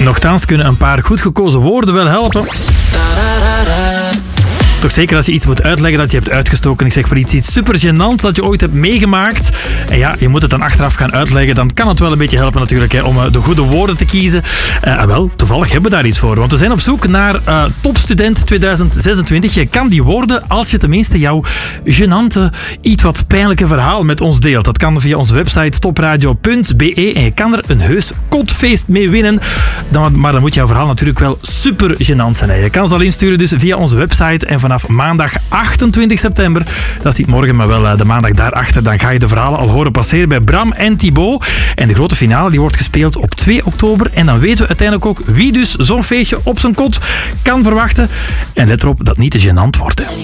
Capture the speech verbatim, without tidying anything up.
Nochtans kunnen een paar goed gekozen woorden wel helpen. Toch zeker als je iets moet uitleggen dat je hebt uitgestoken. Ik zeg maar iets, iets super gênant dat je ooit hebt meegemaakt. En ja, je moet het dan achteraf gaan uitleggen. Dan kan het wel een beetje helpen natuurlijk hè, om de goede woorden te kiezen. Uh, wel, toevallig hebben we daar iets voor. Want we zijn op zoek naar uh, topstudent tweeduizend zesentwintig. Je kan die worden als je tenminste jouw gênante, iets wat pijnlijke verhaal met ons deelt. Dat kan via onze website topradio punt be en je kan er een heus kotfeest mee winnen. Dan, maar dan moet jouw verhaal natuurlijk wel super gênant zijn. Hè. Je kan ze al insturen dus via onze website en vanaf maandag achtentwintig september, dat is niet morgen, maar wel de maandag daarachter, dan ga je de verhalen al horen passeren bij Bram en Thibaut. En de grote finale die wordt gespeeld op twee oktober. En dan weten we uiteindelijk ook wie dus zo'n feestje op zijn kot kan verwachten. En let erop dat niet te gênant wordt. Hè.